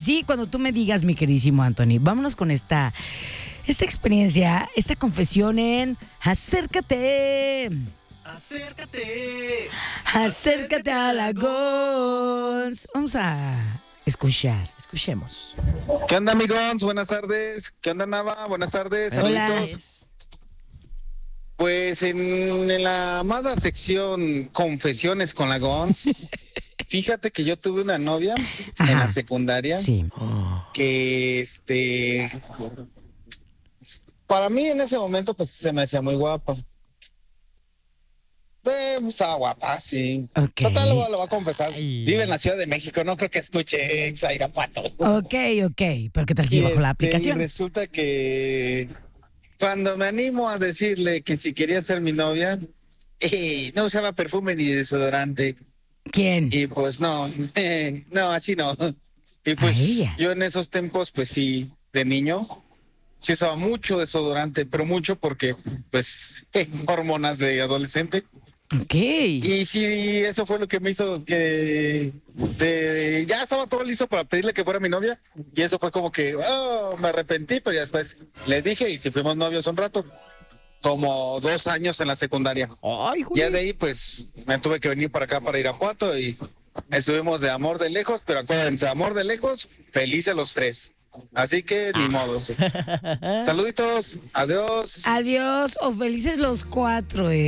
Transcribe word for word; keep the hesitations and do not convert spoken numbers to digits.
sí, cuando tú me digas, mi queridísimo Anthony, vámonos con esta, esta experiencia, esta confesión en Acércate. Acércate. Acércate a la Gons. Vamos a escuchar, escuchemos. ¿Qué onda, amigos? Buenas tardes. ¿Qué onda, Nava? Buenas tardes. Hola. Saluditos. Pues en, en la amada sección Confesiones con la Gons, fíjate que yo tuve una novia Ajá. en la secundaria Sí. que, este, para mí en ese momento, pues se me hacía muy guapa. Eh, estaba guapa, sí. Ok. Total, lo, voy a- lo voy a confesar. Ay. Vive en la Ciudad de México, no creo que escuche ex Irapuato. Ok, ok. Pero ¿qué tal si Y, bajo la este, y aplicación? resulta que cuando me animo a decirle que si quería ser mi novia, eh, no usaba perfume ni desodorante. ¿Quién? Y pues no, eh, no, así no. Y A pues ella. yo en esos tiempos, pues sí, de niño, sí usaba mucho desodorante, pero mucho porque, pues, hormonas de adolescente. Ok. Y sí, eso fue lo que me hizo que de- ya estaba todo listo para pedirle que fuera mi novia. Y eso fue como que, oh, me arrepentí, pero ya después le dije y si fuimos novios un rato, como dos años en la secundaria. Ay, Ya Juli. de ahí, pues, me tuve que venir para acá, para Irapuato y estuvimos de amor de lejos, pero acuérdense, amor de lejos, felices los tres. Así que ni modo. Saluditos, adiós. Adiós o felices los cuatro, eh.